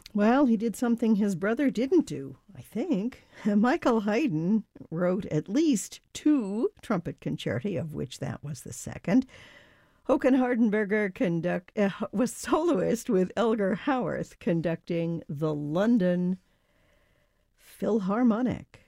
Well, he did something his brother didn't do, I think. Michael Haydn wrote at least two trumpet concerti, of which that was the second. Håkan Hardenberger was soloist with Elgar Howarth conducting the London Philharmonic.